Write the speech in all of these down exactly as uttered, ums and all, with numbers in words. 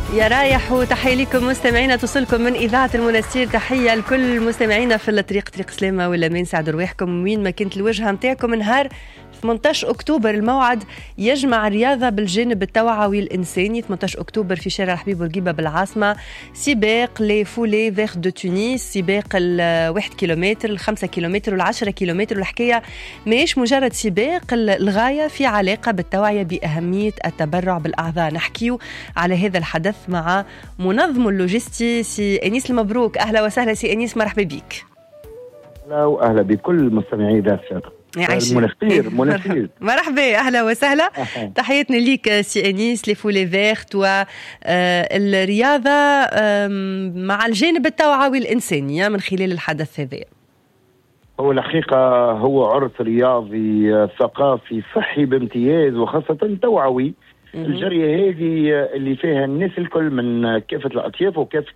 يا رايح وتحية لكم مستمعينا، توصلكم من إذاعة المنستير. تحية لكل مستمعينا في الطريق، طريق سلامة ولا مين، سعدوا رواحكم وين ما كنت الوجهة متاعكم. نهار ثمانية عشر أكتوبر الموعد يجمع الرياضة بالجانب التوعوي الإنساني. ثمانية عشر أكتوبر في شارع الحبيب بورقيبة بالعاصمة، سباق لي فولي فيغ دو تونس، سباق الواحد كيلومتر الخمسة كيلومتر والعشرة كيلومتر. والحكاية ماهيش مجرد سباق، الغاية في علاقة بالتوعية بأهمية التبرع بالأعضاء. نحكيو على هذا الحدث مع منظم اللوجستي سي أنيس المبروك. أهلا وسهلا سي أنيس، مرحبا بك. أهلا وأهلا بكل مستمعي ذات الشاطئ. منستير منستير مرحبا، اهلا وسهلا. تحياتنا ليك سي انيس. لي فولي فيرت والرياضه مع الجانب التوعوي الانساني من خلال الحدث هذا. هو الحقيقه هو عرس رياضي ثقافي صحي بامتياز وخاصه توعوي. الجريه هذه اللي فيها الناس الكل من كافه الاطياف وكافه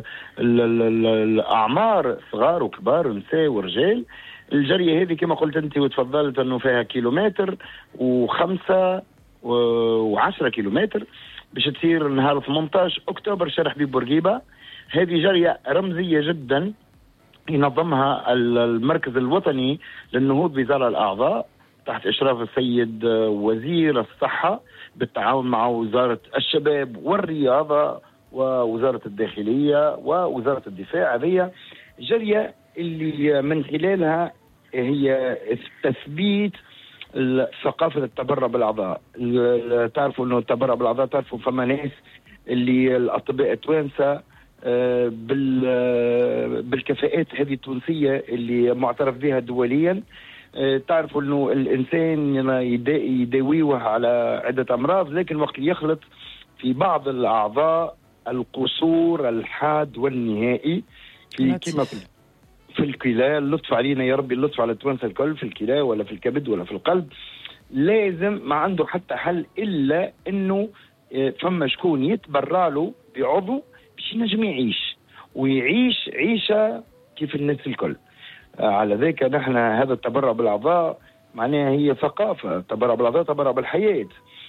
الاعمار، صغار وكبار ونساء ورجال. الجريه هذه كما قلت انت وتفضلت انه فيها كيلومتر وخمسة وعشرة كيلومتر باش تصير نهار ثمانية عشر أكتوبر شارع حبيب بورقيبة. هذه جريه رمزيه جدا ينظمها المركز الوطني للنهوض بزرع الاعضاء تحت اشراف السيد وزير الصحه بالتعاون مع وزاره الشباب والرياضه ووزاره الداخليه ووزاره الدفاع. هذه جريه اللي من خلالها هي تثبيت ثقافة التبرع بالأعضاء. تعرفوا أنه التبرع بالأعضاء، تعرفوا فما ناس اللي الأطباء التوانسة بالكفاءات هذه التونسية اللي معترف بها دوليا. تعرفوا أنه الإنسان يداويه على عدة أمراض، لكن وقت يخلط في بعض الأعضاء القصور الحاد والنهائي في كما في الكلى. اللطف علينا يا ربي، اللطف على التوانسه الكل، في الكلى ولا في الكبد ولا في القلب. لازم ما عنده حتى حل الا انه فما شكون يتبرع له بعضو باش ينجم يعيش ويعيش عيشه كيف الناس الكل. على ذلك نحن هذا التبرع بالاعضاء معناها هي ثقافه. التبرع بالاعضاء تبرع بالحياه.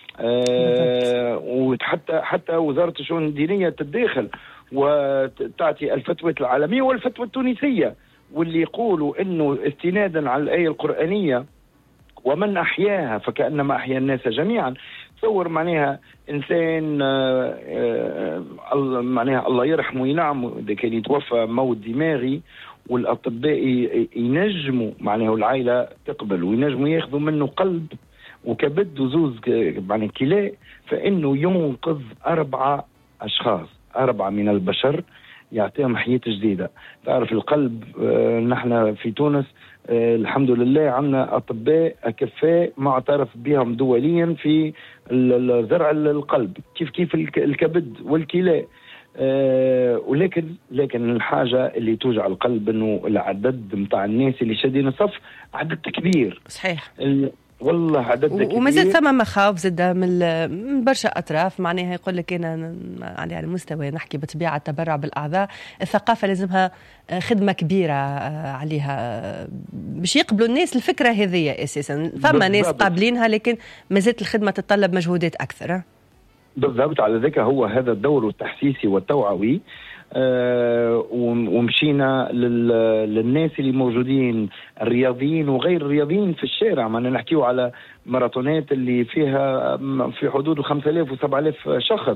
آه وحتى حتى وزاره الشؤون الدينيه تتداخل وتعطي الفتوى العالميه والفتوى التونسيه، واللي يقولوا انه استنادا على الايه القرانيه ومن احياها فكانما احيا الناس جميعا. تصور معناها انسان آآ آآ معناها الله يرحمه وينعمه اذا كان يتوفى موت دماغي والاطباء ينجموا معناها والعائله تقبل وينجموا ياخذوا منه قلب وكبد وزوز معناها كلى، فانه ينقذ اربعه اشخاص، اربعه من البشر، يعطيهم حياة جديدة. تعرف القلب آه نحن في تونس آه الحمد لله عندنا أطباء أكفاء معترف بهم دوليا في زرع القلب كيف كيف الكبد والكلى. آه ولكن لكن الحاجة اللي توجع القلب انه العدد متاع الناس اللي شادين الصف عدد كبير. صحيح والله عدد كبير. وما زلت ثم مخاوف زاد من برشا اطراف. معناها يقول لك انا على المستوى نحكي بطبيعه التبرع بالاعضاء، الثقافه لازمها خدمه كبيره عليها باش يقبلوا الناس الفكره هذه اساسا. فما ناس قابلينها لكن ما زالت الخدمه تتطلب مجهودات اكثر. بالضبط، على ذلك هو هذا الدور التحسيسي والتوعوي. آه ومشينا للناس اللي موجودين الرياضيين وغير الرياضيين في الشارع. معنا نحكيو على ماراثونات اللي فيها في حدود خمسة آلاف وسبعة آلاف شخص.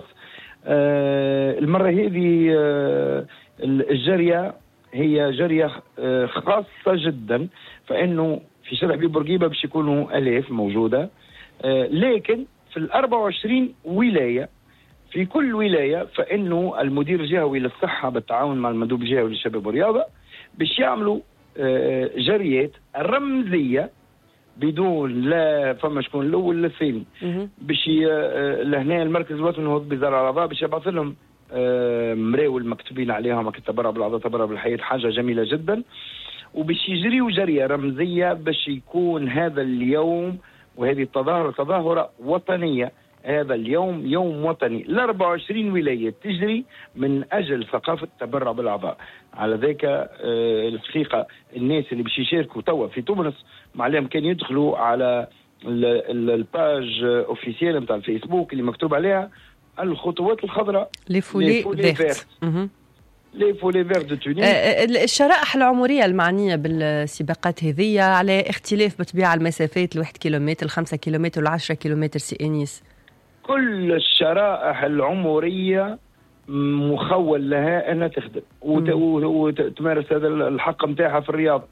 آه المرة هذه آه الجرية هي جرية آه خاصة جدا، فإنه في شارع حبيب بورقيبة باش يكونوا آلاف موجودة. آه لكن في الأربعة وعشرين ولاية، في كل ولاية فإنه المدير الجهوي للصحة بالتعاون مع المندوب الجهوي للشباب والرياضة باش يعملوا جريات رمزية بدون لا فما شكون الأول ولا الثاني، باش لهنا المركز الوطني للنهوض بزرع الأعضاء باش يبعث لهم مراول مكتوبين عليهم التبرع بالأعضاء تبرع بالحياة، حاجة جميلة جدا. وباش يجريوا جرية رمزية باش يكون هذا اليوم وهذه التظاهرة تظاهرة وطنية. هذا اليوم يوم وطني، ال أربعة وعشرين ولاية تجري من أجل ثقافة التبرع بالأعضاء. على ذلك آه الحقيقة الناس اللي باش يشاركوا توا في تونس معلم كان يدخلوا على الباج اوفيسيال نتاع الفيسبوك اللي مكتوب عليها الخطوات الخضراء لي فولي فيرت. لي فولي فيرت دو تونيس. الشرائح العمريه المعنيه بالسباقات هذه على اختلاف بطبيعه المسافات، الواحد كيلومتر، الخمسة كيلومتر، العشرة كيلومتر سي انيس. كل الشرائح العمريه مخول لها انها تخدم وتمارس هذا الحق نتاعها في الرياضه.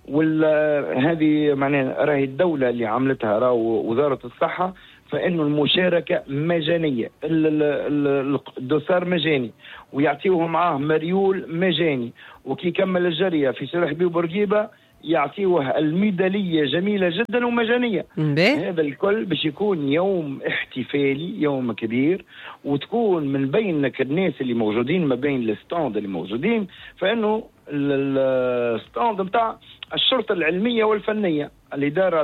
وهذه معناها راهي الدوله اللي عملتها، راهو وزاره الصحه، فانه المشاركه مجانيه، الدوسار مجاني، ويعطيوه معاه مريول مجاني، وكي يكمل الجريه في سلاح بي وبورقيبه يعطيوه الميداليه جميله جدا ومجانيه. هذا الكل باش يكون يوم احتفالي، يوم كبير، وتكون من بينك الناس اللي موجودين ما بين الستاند اللي موجودين، فانه الستاند نتاع الشرطه العلميه والفنيه، الاداره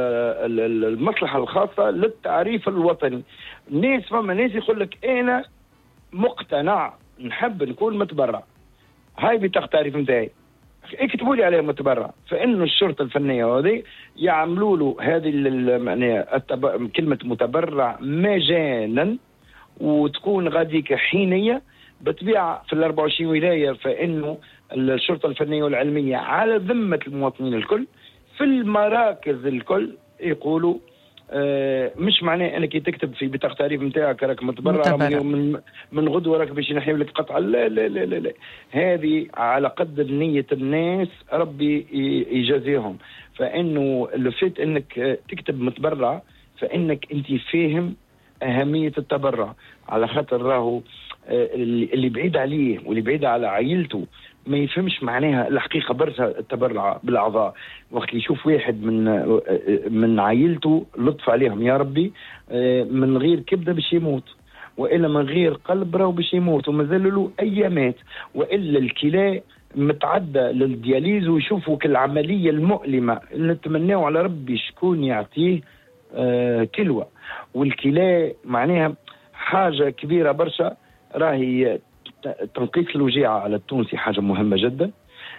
المصلحه الخاصه للتعريف الوطني. الناس فما ناس يقول لك انا مقتنع نحب نكون متبرع، هاي بطاقه التعريف نتاعي، اكتبوا لي عليه متبرع. فانه الشرطه الفنيه هذه يعملوا له هذه معناها كلمه متبرع مجانا، وتكون غاديك حينيه بطبيعه في ال أربعة وعشرين ولايه. فانه الشرطه الفنيه والعلميه على ذمه المواطنين الكل في المراكز الكل. يقولوا آه مش معناه انك تكتب في بطاقه التعريف نتاعك راك متبرع من من غدوه راك باش ينحيوا لك قطعه، لا لا لا لا, لا. هذه على قدر نيه الناس ربي يجازيهم. فانه الفيت انك تكتب متبرع، فانك انت فاهم اهميه التبرع، على خاطر راهو اللي بعيد عليه واللي بعيد على عائلته ما يفهمش معناها الحقيقه برشا التبرع بالاعضاء. وقت يشوف واحد من من عائلته لطف عليهم يا ربي، من غير كبده باش يموت، والا من غير قلب راهو باش يموت ومازال له ايامات، والا الكلى متعدى للدياليز ويشوفوا كالعمليه المؤلمه. نتمناو على ربي شكون يعطيه كلوه، والكلى معناها حاجه كبيره برشا. راهي تنقيص الوجيعة على التونسي حاجة مهمة جدا،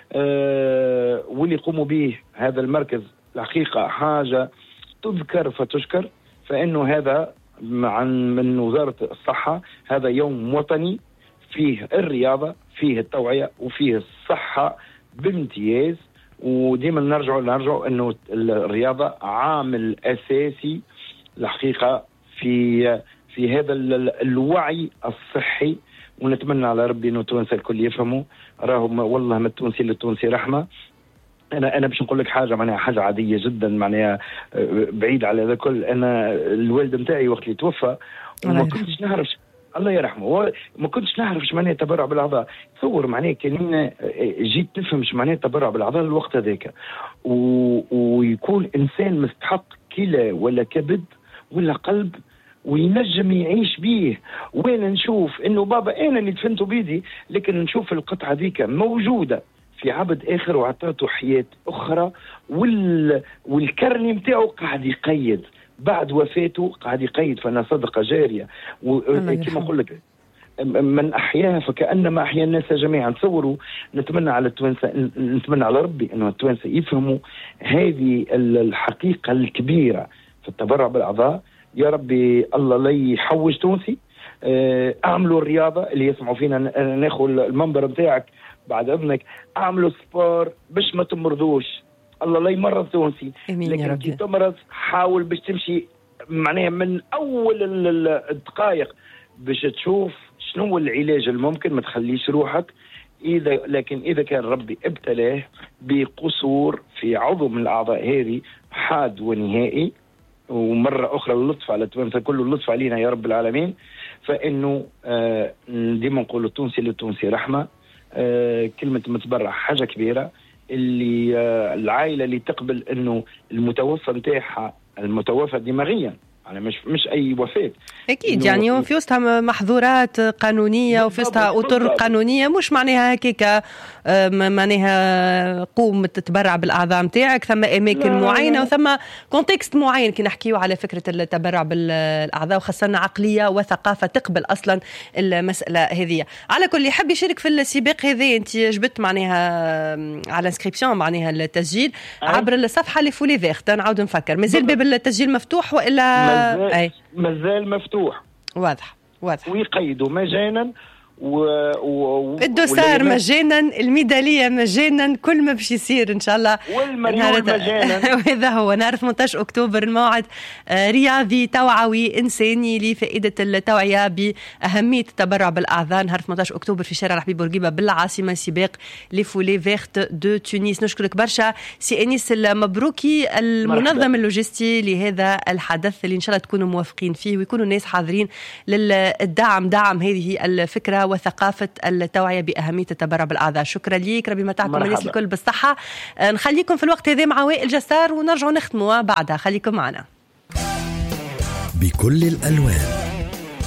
أه واللي يقوموا به هذا المركز الحقيقة حاجة تذكر فتشكر. فإنه هذا عن من وزارة الصحة، هذا يوم وطني فيه الرياضة، فيه التوعية، وفيه الصحة بامتياز. وديما نرجعوا نرجعوا إنه الرياضة عامل أساسي الحقيقة في في هذا الوعي الصحي. ونتمنى على ربي انه التوانسه الكل يفهموا راهم والله ما التونسي للتونسي رحمه. انا انا باش نقول لك حاجه معناها حاجه عاديه جدا، معناها بعيد على هذا الكل. انا الوالد نتاعي وقت اللي توفى وما كنتش نعرف، الله يرحمه، ما كنتش نعرف ايش معناها التبرع بالاعضاء. تصور معناها كان جيت نفهم ايش معناها التبرع بالاعضاء الوقت هذاك، ويكون انسان مستحق كلى ولا كبد ولا قلب وينجم يعيش بيه. وين نشوف انه بابا انا اللي دفنته بيدي، لكن نشوف القطعه ذيك موجوده في عبد اخر وعطاته حياه اخرى، وال... والكرني نتاعو قاعد يقيد بعد وفاته، قاعد يقيد. فانا صدقه جاريه، وكما نقول لك من احياها فكانما احيا الناس جميعا. تصوروا نتمنى على التوانسه، نتمنى على ربي انه التوانسه يفهموا هذه الحقيقه الكبيره في التبرع بالاعضاء. يا ربي الله لا يحوج تونسي. اعملوا الرياضه اللي يسمعوا فينا، ناخذ المنبر بتاعك بعد اذنك، اعملوا سبور باش ما تمرضوش. الله لا يمرض تونسي، لكن كي تمرض حاول باش تمشي معناها من اول الدقائق باش تشوف شنو العلاج الممكن، ما تخليش روحك. اذا لكن اذا كان ربي ابتلاه بقصور في عضو من الاعضاء هذه حاد ونهائي، ومرة أخرى اللطف على التوانسة كله، اللطف علينا يا رب العالمين. فإنه آه ديما نقول التونسي للتونسي رحمة. آه كلمة متبرع حاجة كبيرة. اللي آه العائلة اللي تقبل إنه المتوفى نتاعها المتوفى دماغيا، يعني مش مش أي وفاة أكيد، يعني في وسطها محظورات قانونية وفي وسطها أطر قانونية، مش معناها هكاك معناها قوم تتبرع بالأعضاء متاعك. ثم أماكن لا معينة لا. وثم كونتكست معين كي نحكيو على فكرة التبرع بالأعضاء، وخاصة عقلية وثقافة تقبل أصلا المسألة هذه. على كل اللي يحب يشارك في السباق هذه، أنت جبت معناها على انسكريبسيون معناها التسجيل عبر الصفحة اللي فولي فيغت. نعاود نفكر، مازال باب التسجيل مفتوح وإلا مازال مفتوح؟ واضح. واضح. ويقيدوا مجانا و... و... الدوسار مجانا، الميداليه مجانا، كل ما باش يصير ان شاء الله والمريول مجانا. وهذا هو نهار ثمانية عشر أكتوبر، الموعد رياضي توعوي إنساني لفائدة التوعية بأهمية التبرع بالأعضاء. نهار ثمانية عشر أكتوبر في شارع رحبي بورقيبة بالعاصمة، سباق لي فولي فيرت دو تونس. نشكرك برشا سي أنيس المبروكي، المنظم اللوجستي لهذا الحدث اللي إن شاء الله تكونوا موافقين فيه ويكونوا الناس حاضرين للدعم، دعم هذه الفكرة وثقافة التوعية بأهمية التبرع بالأعضاء. شكرا ليك، ربي متعكم الناس الكل بالصحة. نخليكم في الوقت هذا مع وائل جسار ونرجعوا نختموا بعدها، خليكم معنا. بكل الألوان